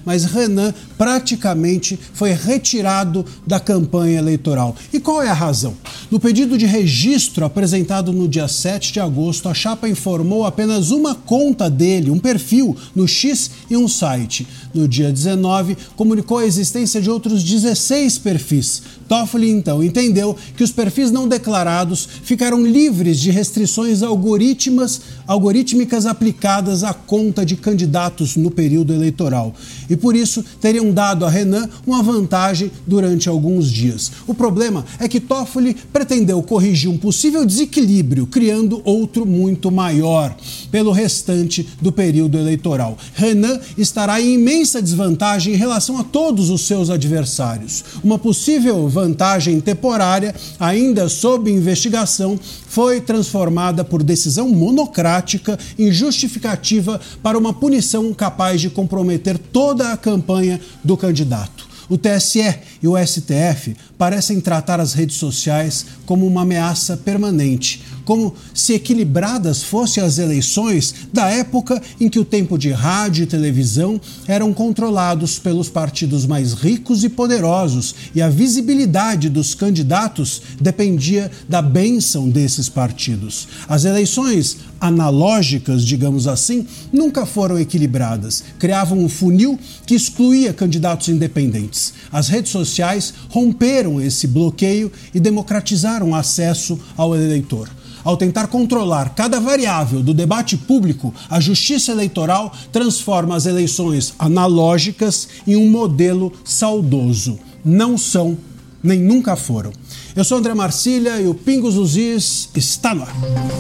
mas Renan praticamente foi retirado da campanha eleitoral. E qual é a razão? No pedido de registro apresentado no dia 7 de agosto, a chapa informou apenas uma conta dele, um perfil no X e um site. No dia 19, comunicou a existência de outros 16 perfis. Toffoli, então, entendeu que os perfis não declarados ficaram livres de restrições algorítmicas aplicadas à conta de candidatos no período eleitoral. E por isso teriam dado a Renan uma vantagem durante alguns dias. O problema é que Toffoli pretendeu corrigir um possível desequilíbrio, criando outro muito maior pelo restante do período eleitoral. Renan estará em imensa desvantagem em relação a todos os seus adversários. Uma possível vantagem temporária, ainda sob investigação, foi transformada por decisão monocrática em justificativa para uma punição capaz de comprometer toda a campanha do candidato. O TSE e o STF parecem tratar as redes sociais como uma ameaça permanente, como se equilibradas fossem as eleições da época em que o tempo de rádio e televisão eram controlados pelos partidos mais ricos e poderosos e a visibilidade dos candidatos dependia da bênção desses partidos. As eleições analógicas, digamos assim, nunca foram equilibradas. Criavam um funil que excluía candidatos independentes. As redes sociais romperam esse bloqueio e democratizaram o acesso ao eleitor. Ao tentar controlar cada variável do debate público, a Justiça Eleitoral transforma as eleições analógicas em um modelo saudoso. Não são, nem nunca foram. Eu sou André Marcília e o Pingos nos Is está no ar.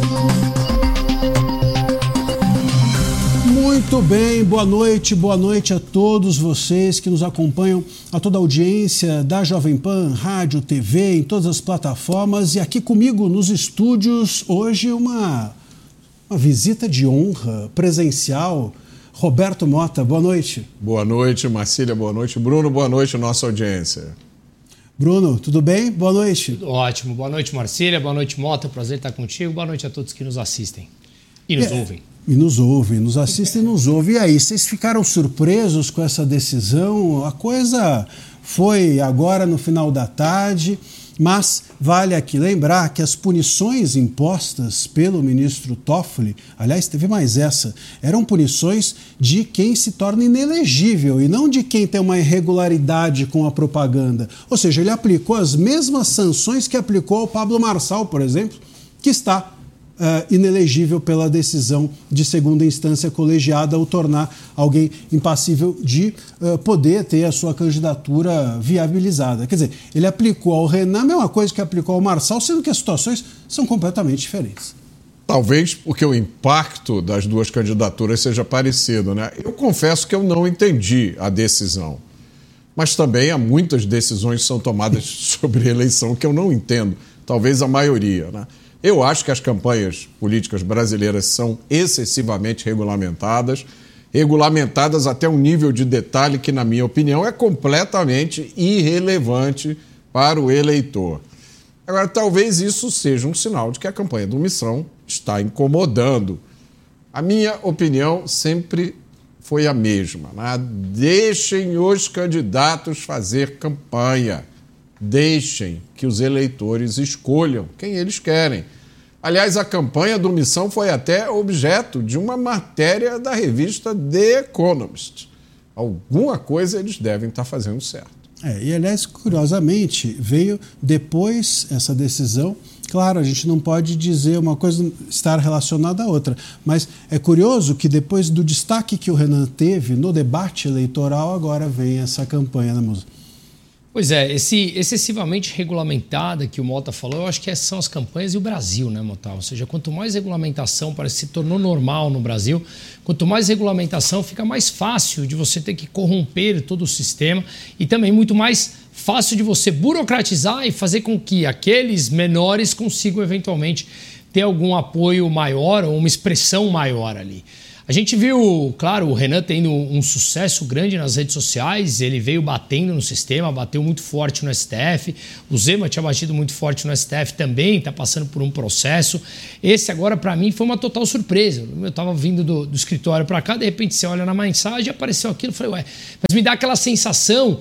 Muito bem, boa noite a todos vocês que nos acompanham, a toda a audiência da Jovem Pan, rádio, TV, em todas as plataformas. E aqui comigo nos estúdios, hoje uma visita de honra presencial. Roberto Mota, boa noite. Boa noite, Marcília, boa noite. Bruno, boa noite, nossa audiência. Bruno, tudo bem? Boa noite. Tudo ótimo. Boa noite, Marcília. Boa noite, Mota. Prazer estar contigo. Boa noite a todos que nos assistem e nos ouvem. E nos ouvem, nos assistem e nos ouvem. E aí, vocês ficaram surpresos com essa decisão? A coisa foi agora no final da tarde, mas vale aqui lembrar que as punições impostas pelo ministro Toffoli, aliás, teve mais essa, eram punições de quem se torna inelegível e não de quem tem uma irregularidade com a propaganda. Ou seja, ele aplicou as mesmas sanções que aplicou ao Pablo Marçal, por exemplo, que está inelegível pela decisão de segunda instância colegiada ao tornar alguém impassível de poder ter a sua candidatura viabilizada. Quer dizer, ele aplicou ao Renan a mesma coisa que aplicou ao Marçal, sendo que as situações são completamente diferentes. Talvez porque o impacto das duas candidaturas seja parecido, né? Eu confesso que eu não entendi a decisão. Mas também há muitas decisões que são tomadas sobre eleição que eu não entendo. Talvez a maioria, né? Eu acho que as campanhas políticas brasileiras são excessivamente regulamentadas até um nível de detalhe que, na minha opinião, é completamente irrelevante para o eleitor. Agora, talvez isso seja um sinal de que a campanha do Missão está incomodando. A minha opinião sempre foi a mesma, né? Deixem os candidatos fazer campanha. Deixem que os eleitores escolham quem eles querem. Aliás, a campanha do Missão foi até objeto de uma matéria da revista The Economist. Alguma coisa eles devem estar fazendo certo. E, aliás, curiosamente, veio depois essa decisão. Claro, a gente não pode dizer uma coisa estar relacionada à outra, mas é curioso que depois do destaque que o Renan teve no debate eleitoral, agora vem essa campanha da música. Pois é, esse excessivamente regulamentada que o Mota falou, eu acho que são as campanhas e o Brasil, né, Mota? Ou seja, quanto mais regulamentação, parece que se tornou normal no Brasil, quanto mais regulamentação, fica mais fácil de você ter que corromper todo o sistema e também muito mais fácil de você burocratizar e fazer com que aqueles menores consigam eventualmente ter algum apoio maior ou uma expressão maior ali. A gente viu, claro, o Renan tendo um sucesso grande nas redes sociais, ele veio batendo no sistema, bateu muito forte no STF, o Zema tinha batido muito forte no STF também, está passando por um processo. Esse agora, para mim, foi uma total surpresa. Eu estava vindo do escritório para cá, de repente você olha na mensagem, apareceu aquilo, eu falei, ué, mas me dá aquela sensação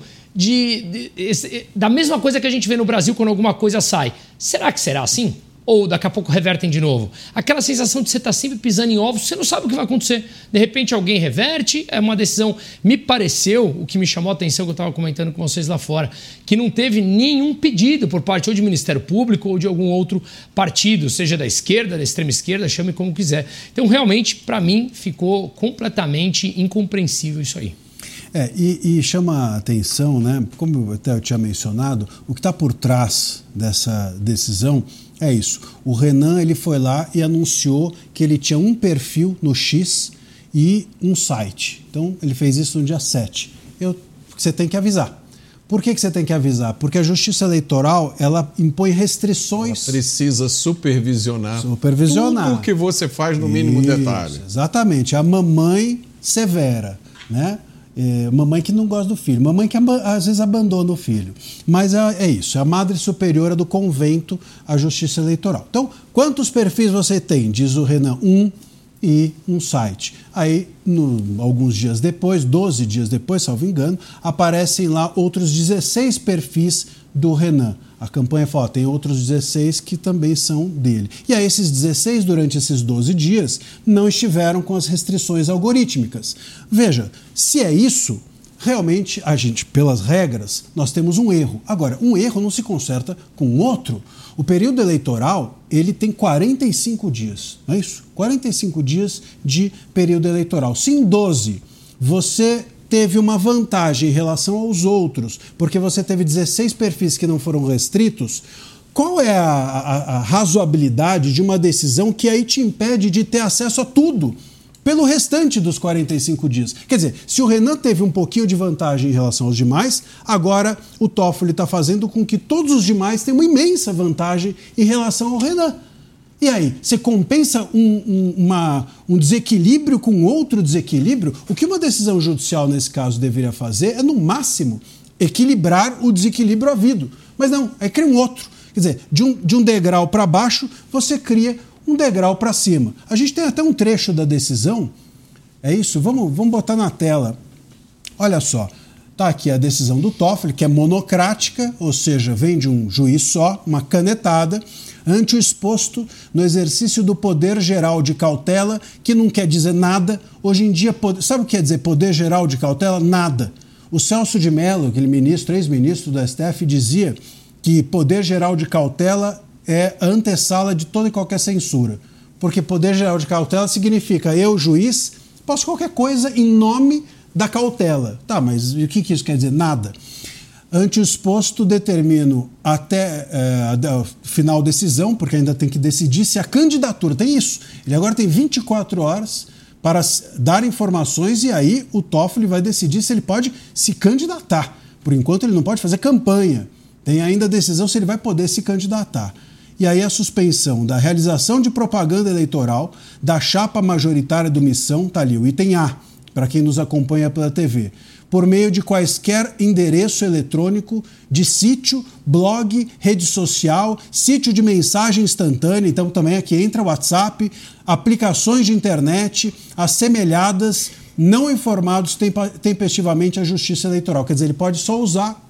da mesma coisa que a gente vê no Brasil quando alguma coisa sai. Será que será assim? Ou daqui a pouco revertem de novo? Aquela sensação de você estar sempre pisando em ovos, você não sabe o que vai acontecer. De repente alguém reverte, é uma decisão. Me pareceu, o que me chamou a atenção, que eu estava comentando com vocês lá fora, que não teve nenhum pedido por parte ou de Ministério Público ou de algum outro partido, seja da esquerda, da extrema esquerda, chame como quiser. Então, realmente, para mim, ficou completamente incompreensível isso aí. E chama a atenção, né? Como até eu tinha mencionado, o que está por trás dessa decisão é isso. O Renan ele foi lá e anunciou que ele tinha um perfil no X e um site. Então, ele fez isso no dia 7. Você tem que avisar. Por que você tem que avisar? Porque a Justiça Eleitoral ela impõe restrições. Ela precisa supervisionar tudo o que você faz no mínimo detalhe. Exatamente. A mamãe severa, né? Mamãe que não gosta do filho, mamãe que às vezes abandona o filho. Mas é isso, é a madre superiora do convento, a Justiça Eleitoral. Então, quantos perfis você tem? Diz o Renan, e um site. Aí, alguns dias depois, 12 dias depois, salvo engano, aparecem lá outros 16 perfis do Renan. A campanha fala, tem outros 16 que também são dele. E aí esses 16, durante esses 12 dias, não estiveram com as restrições algorítmicas. Veja, se é isso, realmente, a gente, pelas regras, nós temos um erro. Agora, um erro não se conserta com outro. O período eleitoral, ele tem 45 dias, não é isso? 45 dias de período eleitoral. Se em 12 você teve uma vantagem em relação aos outros, porque você teve 16 perfis que não foram restritos, qual é a razoabilidade de uma decisão que aí te impede de ter acesso a tudo pelo restante dos 45 dias? Quer dizer, se o Renan teve um pouquinho de vantagem em relação aos demais, agora o Toffoli está fazendo com que todos os demais tenham uma imensa vantagem em relação ao Renan. E aí, você compensa um desequilíbrio com outro desequilíbrio? O que uma decisão judicial, nesse caso, deveria fazer é, no máximo, equilibrar o desequilíbrio havido. Mas não, aí cria um outro. Quer dizer, de um degrau para baixo, você cria um degrau para cima. A gente tem até um trecho da decisão. É isso? Vamos botar na tela. Olha só. Está aqui a decisão do Toffoli, que é monocrática, ou seja, vem de um juiz só, uma canetada, ante o exposto no exercício do poder geral de cautela, que não quer dizer nada. Hoje em dia, sabe o que quer dizer poder geral de cautela? Nada. O Celso de Mello, aquele ministro, ex-ministro do STF, dizia que poder geral de cautela é a antessala de toda e qualquer censura. Porque poder geral de cautela significa eu, juiz, posso qualquer coisa em nome da cautela. Tá, mas o que isso quer dizer? Nada. Ante o exposto, determino até a final decisão, porque ainda tem que decidir se a candidatura, tem isso, ele agora tem 24 horas para dar informações e aí o Toffoli vai decidir se ele pode se candidatar. Por enquanto ele não pode fazer campanha, tem ainda a decisão se ele vai poder se candidatar. E aí a suspensão da realização de propaganda eleitoral da chapa majoritária do Missão, está ali o item A, para quem nos acompanha pela TV, por meio de quaisquer endereço eletrônico de sítio, blog, rede social, sítio de mensagem instantânea, então também aqui entra o WhatsApp, aplicações de internet, assemelhadas, não informados tempestivamente à Justiça Eleitoral. Quer dizer, ele pode só usar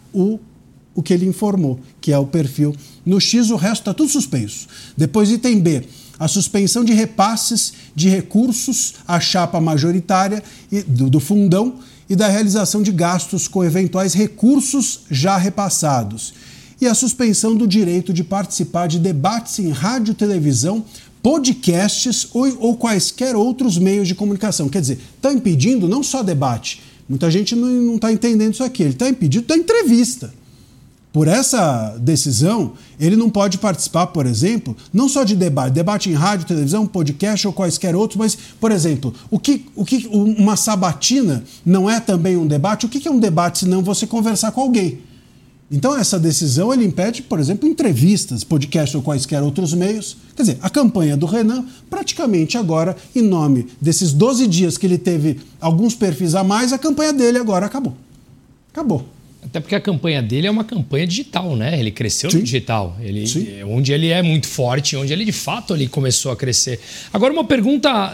o que ele informou, que é o perfil. No X, o resto está tudo suspenso. Depois, item B, a suspensão de repasses de recursos à chapa majoritária do fundão e da realização de gastos com eventuais recursos já repassados. E a suspensão do direito de participar de debates em rádio, televisão, podcasts ou quaisquer outros meios de comunicação. Quer dizer, está impedindo não só debate. Muita gente não está entendendo isso aqui. Ele está impedindo da entrevista. Por essa decisão, ele não pode participar, por exemplo, não só de debate em rádio, televisão, podcast ou quaisquer outros, mas, por exemplo, uma sabatina não é também um debate? O que é um debate se não você conversar com alguém? Então, essa decisão ele impede, por exemplo, entrevistas, podcasts ou quaisquer outros meios. Quer dizer, a campanha do Renan, praticamente agora, em nome desses 12 dias que ele teve alguns perfis a mais, a campanha dele agora acabou. Acabou. Até porque a campanha dele é uma campanha digital, né? Ele cresceu no digital. Onde ele é muito forte, onde ele de fato ele começou a crescer. Agora, uma pergunta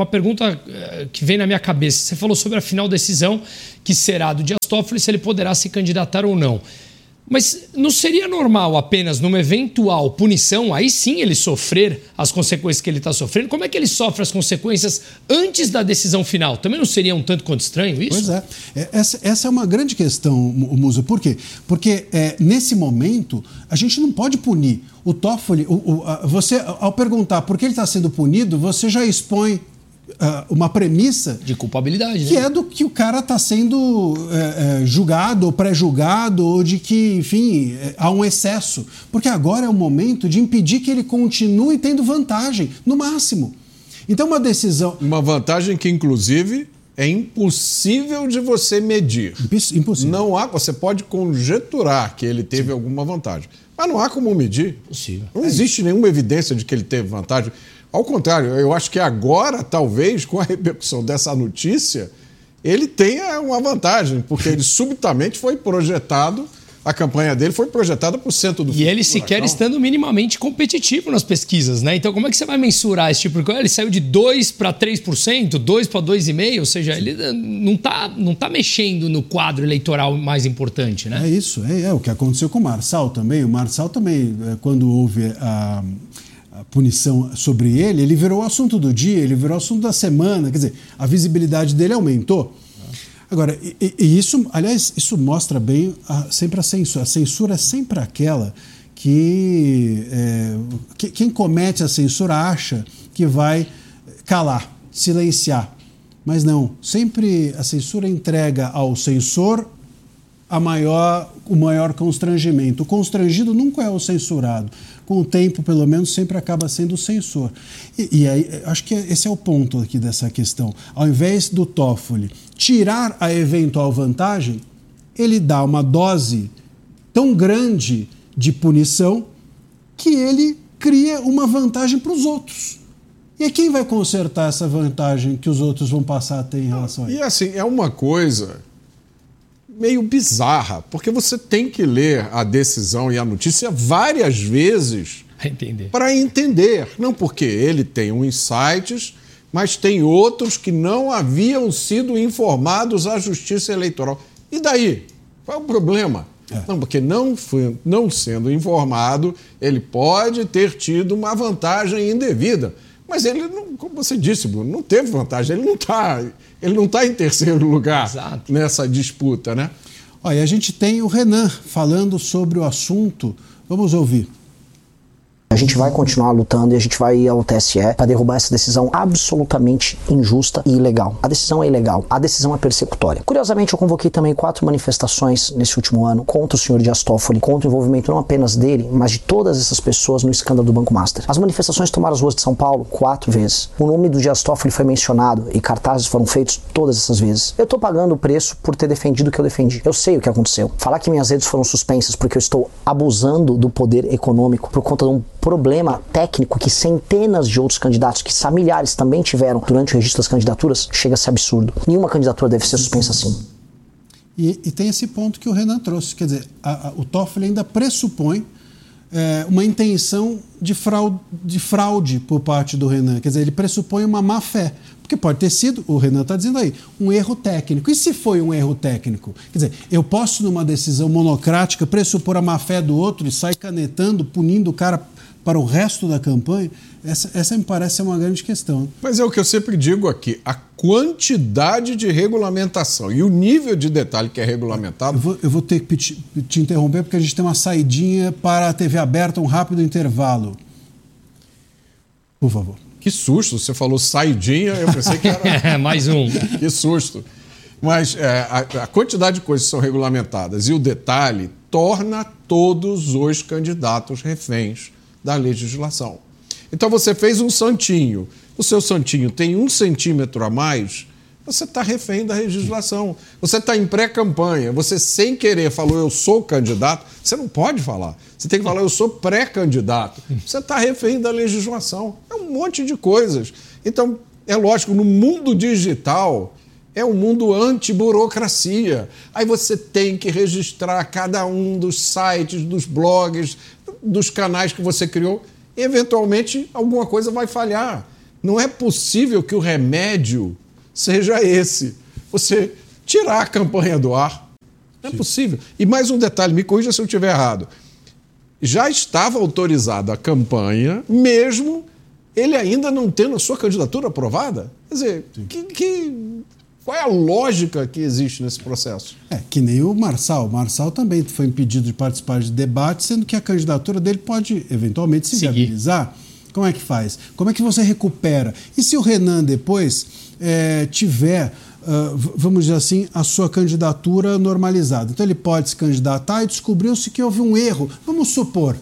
que vem na minha cabeça. Você falou sobre a final decisão, que será do Dias Toffoli, se ele poderá se candidatar ou não. Mas não seria normal apenas numa eventual punição, aí sim ele sofrer as consequências que ele está sofrendo? Como é que ele sofre as consequências antes da decisão final? Também não seria um tanto quanto estranho isso? Pois é. Essa é uma grande questão, Musa. Por quê? Porque nesse momento a gente não pode punir. O Toffoli, você, ao perguntar por que ele está sendo punido, você já expõe uma premissa de culpabilidade, que né? é do que o cara está sendo julgado ou pré-julgado, ou de que, enfim, há um excesso. Porque agora é o momento de impedir que ele continue tendo vantagem, no máximo. Então, uma decisão... Uma vantagem que, inclusive, é impossível de você medir. Impossível. Não há, você pode conjecturar que ele teve alguma vantagem, mas não há como medir. Possível. Não existe nenhuma evidência de que ele teve vantagem. Ao contrário, eu acho que agora, talvez, com a repercussão dessa notícia, ele tenha uma vantagem, porque ele subitamente foi projetado, a campanha dele foi projetada para o centro do E ele sequer estando minimamente competitivo nas pesquisas, né? Então, como é que você vai mensurar esse tipo de coisa? Ele saiu de 2% para 3%, 2% para 2,5%, ou seja, ele não tá mexendo no quadro eleitoral mais importante, né? É isso, é o que aconteceu com o Marçal também. O Marçal também, quando houve a punição sobre ele, ele virou o assunto do dia, ele virou o assunto da semana, quer dizer, a visibilidade dele aumentou. Agora, isso, aliás, isso mostra bem sempre a censura. A censura é sempre aquela que quem comete a censura acha que vai calar, silenciar. Mas não, sempre a censura entrega ao censor o maior constrangimento. O constrangido nunca é o censurado. Com o tempo, pelo menos, sempre acaba sendo o censor. E aí, acho que esse é o ponto aqui dessa questão. Ao invés do Toffoli tirar a eventual vantagem, ele dá uma dose tão grande de punição que ele cria uma vantagem para os outros. E aí, quem vai consertar essa vantagem que os outros vão passar a ter em relação a ele? E assim, é uma coisa meio bizarra, porque você tem que ler a decisão e a notícia várias vezes para entender. Não porque ele tem insights, mas tem outros que não haviam sido informados à Justiça Eleitoral. E daí? Qual é o problema? Não, porque não sendo informado, ele pode ter tido uma vantagem indevida. Mas ele, como você disse, Bruno, não teve vantagem. Ele não tá em terceiro lugar nessa disputa, né? Olha, a gente tem o Renan falando sobre o assunto. Vamos ouvir. A gente vai continuar lutando e a gente vai ir ao TSE para derrubar essa decisão absolutamente injusta e ilegal. A decisão é ilegal, a decisão é persecutória. Curiosamente, eu convoquei também 4 manifestações nesse último ano contra o senhor Dias Toffoli, contra o envolvimento não apenas dele, mas de todas essas pessoas no escândalo do Banco Master. As manifestações tomaram as ruas de São Paulo 4 vezes. O nome do Dias Toffoli foi mencionado e cartazes foram feitos todas essas vezes. Eu tô pagando o preço por ter defendido o que eu defendi. Eu sei o que aconteceu. Falar que minhas redes foram suspensas porque eu estou abusando do poder econômico por conta de um problema técnico que centenas de outros candidatos, que milhares também tiveram durante o registro das candidaturas, chega a ser absurdo. Nenhuma candidatura deve ser suspensa assim. E tem esse ponto que o Renan trouxe, quer dizer, o Toffoli ainda pressupõe uma intenção de fraude por parte do Renan, quer dizer, ele pressupõe uma má fé, porque pode ter sido, o Renan está dizendo aí, um erro técnico. E se foi um erro técnico? Quer dizer, eu posso, numa decisão monocrática, pressupor a má fé do outro e sair canetando, punindo o cara para o resto da campanha? Essa me parece ser uma grande questão. Mas é o que eu sempre digo aqui, a quantidade de regulamentação e o nível de detalhe que é regulamentado... Eu vou ter que te interromper porque a gente tem uma saidinha para a TV aberta, um rápido intervalo. Por favor. Que susto, você falou saidinha, eu pensei que era... Mais um. Que susto. Mas a quantidade de coisas que são regulamentadas e o detalhe torna todos os candidatos reféns da legislação. Então você fez um santinho. O seu santinho tem 1 centímetro a mais, você está refém da legislação. Você está em pré-campanha, você sem querer falou eu sou candidato, você não pode falar. Você tem que falar eu sou pré-candidato. Você está refém da legislação. É um monte de coisas. Então, é lógico, no mundo digital é um mundo anti-burocracia. Aí você tem que registrar cada um dos sites, dos blogs, dos canais que você criou. E, eventualmente, alguma coisa vai falhar. Não é possível que o remédio seja esse. Você tirar a campanha do ar. Não é possível. E mais um detalhe, me corrija se eu estiver errado. Já estava autorizada a campanha, mesmo ele ainda não tendo a sua candidatura aprovada? Quer dizer, qual é a lógica que existe nesse processo? Que nem o Marçal. O Marçal também foi impedido de participar de debate, sendo que a candidatura dele pode, eventualmente, se viabilizar. Como é que faz? Como é que você recupera? E se o Renan depois tiver, vamos dizer assim, a sua candidatura normalizada? Então ele pode se candidatar e descobriu-se que houve um erro. Vamos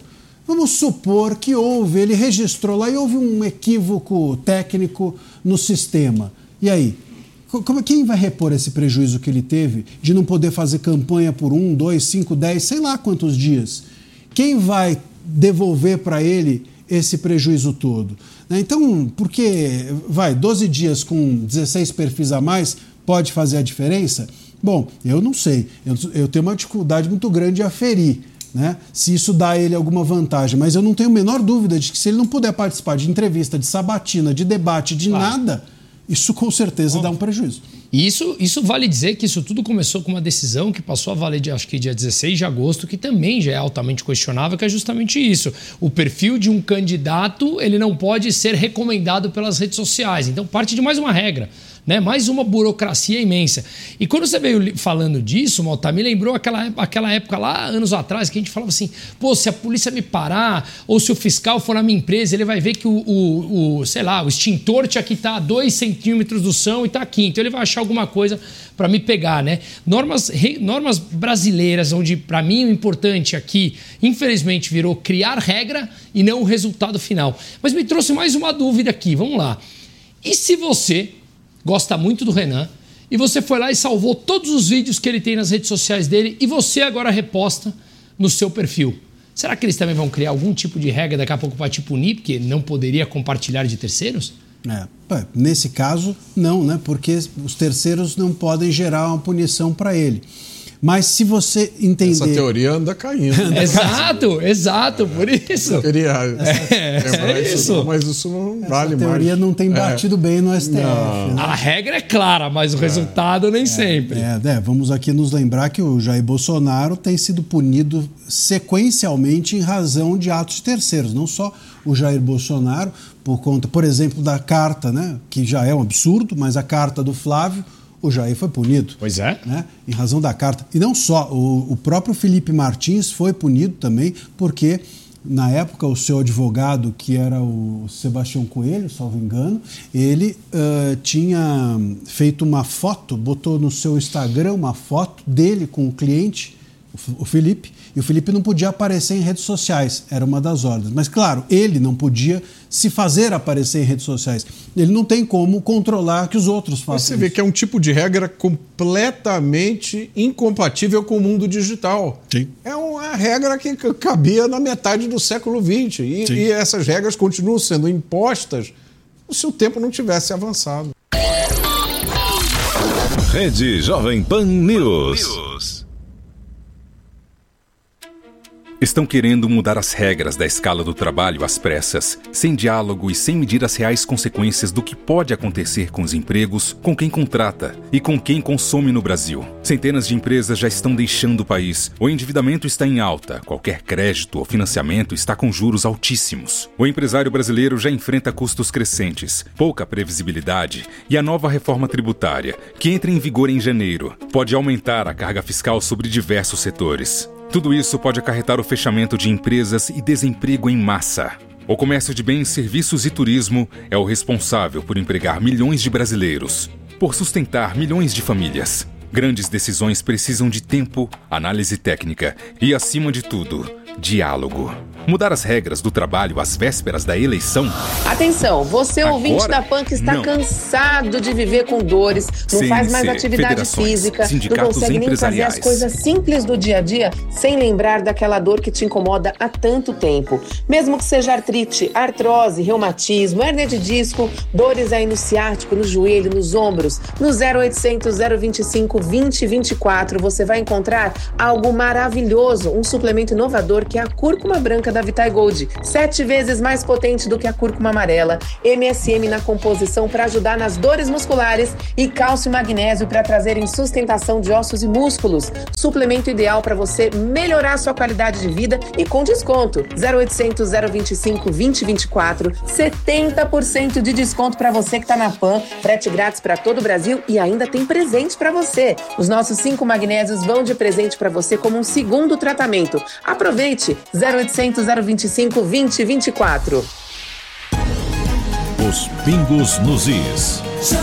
supor que houve, ele registrou lá e houve um equívoco técnico no sistema. E aí? Quem vai repor esse prejuízo que ele teve de não poder fazer campanha por 1, 2, 5, 10, sei lá quantos dias? Quem vai devolver para ele esse prejuízo todo? Então, porque 12 dias com 16 perfis a mais pode fazer a diferença? Bom, eu não sei. Eu tenho uma dificuldade muito grande de aferir, né, se isso dá a ele alguma vantagem, mas eu não tenho a menor dúvida de que se ele não puder participar de entrevista, de sabatina, de debate, de nada, isso com certeza dá um prejuízo. E isso vale dizer que isso tudo começou com uma decisão que passou a valer, acho que dia 16 de agosto, que também já é altamente questionável, que é justamente isso. O perfil de um candidato, ele não pode ser recomendado pelas redes sociais. Então parte de mais uma regra, né? Mais uma burocracia imensa. E quando você veio falando disso, Mota, me lembrou aquela época lá, anos atrás, que a gente falava assim, se a polícia me parar, ou se o fiscal for na minha empresa, ele vai ver que o extintor tinha que estar a 2 centímetros do chão e está aqui. Então ele vai achar alguma coisa para me pegar, né? Normas brasileiras, onde para mim o importante aqui, infelizmente, virou criar regra e não o resultado final. Mas me trouxe mais uma dúvida aqui, vamos lá. E se você gosta muito do Renan e você foi lá e salvou todos os vídeos que ele tem nas redes sociais dele e você agora reposta no seu perfil? Será que eles também vão criar algum tipo de regra daqui a pouco para te punir, porque não poderia compartilhar de terceiros? Nesse caso, não, né? Porque os terceiros não podem gerar uma punição para ele. Mas se você entender... Essa teoria anda caindo. Exato, por isso. Eu queria lembrar isso, mas isso não vale mais. A teoria não tem batido bem no STF. Né? A regra é clara, mas o resultado nem sempre. Vamos aqui nos lembrar que o Jair Bolsonaro tem sido punido sequencialmente em razão de atos de terceiros. Não só o Jair Bolsonaro, por conta, por exemplo, da carta, né, que já é um absurdo, mas a carta do Flávio, o Jair foi punido. Pois é. Né, em razão da carta. E não só, o próprio Felipe Martins foi punido também, porque na época o seu advogado, que era o Sebastião Coelho, salvo engano, ele tinha feito uma foto, botou no seu Instagram uma foto dele com o cliente, o Felipe, e o Felipe não podia aparecer em redes sociais, era uma das ordens. Mas, claro, ele não podia se fazer aparecer em redes sociais. Ele não tem como controlar que os outros façam. Você vê que é um tipo de regra completamente incompatível com o mundo digital. Sim. É uma regra que cabia na metade do século XX. E essas regras continuam sendo impostas se o tempo não tivesse avançado. Rede Jovem Pan News. Estão querendo mudar as regras da escala do trabalho às pressas, sem diálogo e sem medir as reais consequências do que pode acontecer com os empregos, com quem contrata e com quem consome no Brasil. Centenas de empresas já estão deixando o país. O endividamento está em alta, qualquer crédito ou financiamento está com juros altíssimos. O empresário brasileiro já enfrenta custos crescentes, pouca previsibilidade e a nova reforma tributária, que entra em vigor em janeiro, pode aumentar a carga fiscal sobre diversos setores. Tudo isso pode acarretar o fechamento de empresas e desemprego em massa. O comércio de bens, serviços e turismo é o responsável por empregar milhões de brasileiros, por sustentar milhões de famílias. Grandes decisões precisam de tempo, análise técnica e, acima de tudo, diálogo. Mudar as regras do trabalho às vésperas da eleição? Atenção, você ouvinte da PAN que está cansado de viver com dores, não faz mais atividade física, não consegue nem fazer as coisas simples do dia a dia sem lembrar daquela dor que te incomoda há tanto tempo. Mesmo que seja artrite, artrose, reumatismo, hérnia de disco, dores aí no ciático, no joelho, nos ombros, no 0800 025 2024 você vai encontrar algo maravilhoso, um suplemento inovador que é a cúrcuma branca da Vitae Gold, 7 vezes mais potente do que a cúrcuma amarela, MSM na composição para ajudar nas dores musculares e cálcio e magnésio para trazerem sustentação de ossos e músculos. Suplemento ideal para você melhorar a sua qualidade de vida e com desconto. 0800 025 2024, 70% de desconto para você que está na PAN, frete grátis para todo o Brasil e ainda tem presente para você. Os nossos 5 magnésios vão de presente para você como um segundo tratamento. Aproveite! 0800 025 2024. Os pingos nos is.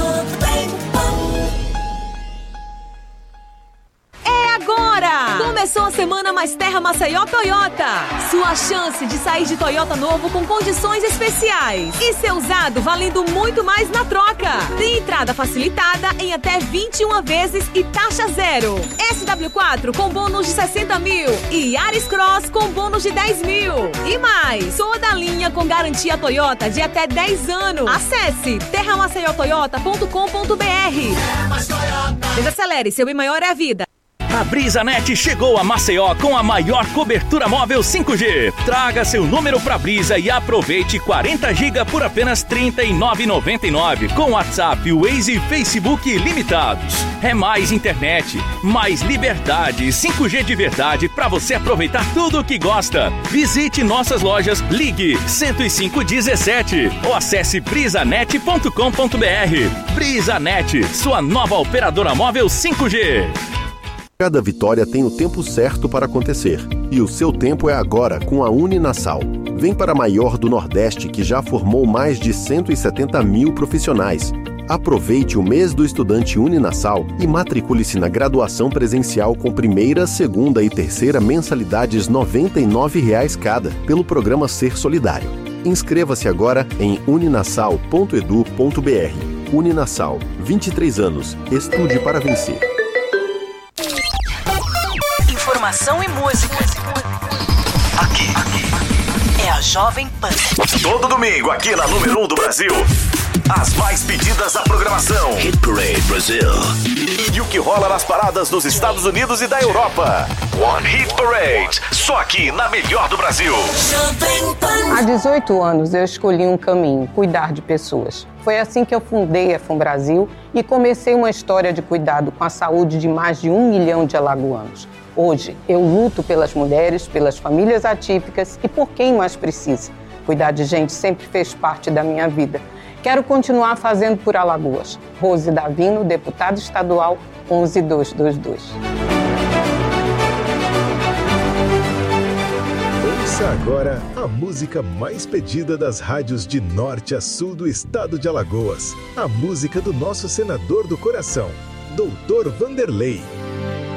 Começou a semana Mais Terra Maceió Toyota. Sua chance de sair de Toyota novo com condições especiais. E ser usado valendo muito mais na troca. Tem entrada facilitada em até 21 vezes e taxa zero. SW4 com bônus de 60 mil e Yaris Cross com bônus de 10 mil. E mais, toda a linha com garantia Toyota de até 10 anos. Acesse terramaceiotoyota.com.br. Desacelere, seu bem maior é a vida. A BrisaNet chegou a Maceió com a maior cobertura móvel 5G. Traga seu número pra Brisa e aproveite 40 GB por apenas R$ 39,99 com WhatsApp, Waze e Facebook ilimitados. É mais internet, mais liberdade, 5G de verdade pra você aproveitar tudo o que gosta. Visite nossas lojas, ligue 10517 ou acesse brisanet.com.br. BrisaNet, sua nova operadora móvel 5G. Cada vitória tem o tempo certo para acontecer. E o seu tempo é agora com a Uninasal. Vem para a maior do Nordeste, que já formou mais de 170 mil profissionais. Aproveite o mês do estudante Uninasal e matricule-se na graduação presencial com primeira, segunda e terceira mensalidades R$ 99,00 cada, pelo programa Ser Solidário. Inscreva-se agora em uninasal.edu.br. Uninasal, 23 anos. Estude para vencer. Informação e música. Aqui é a Jovem Pan. Todo domingo aqui na número 1 do Brasil. As mais pedidas da programação. Hit Parade Brasil. E o que rola nas paradas dos Estados Unidos e da Europa. One Hit Parade. Só aqui na melhor do Brasil. Há 18 anos eu escolhi um caminho, cuidar de pessoas. Foi assim que eu fundei a FunBrasil e comecei uma história de cuidado com a saúde de mais de 1 milhão de alagoanos. Hoje, eu luto pelas mulheres, pelas famílias atípicas e por quem mais precisa. Cuidar de gente sempre fez parte da minha vida. Quero continuar fazendo por Alagoas. Rose Davino, deputada estadual 11222. Ouça agora a música mais pedida das rádios de norte a sul do estado de Alagoas. A música do nosso senador do coração, Dr. Vanderlei.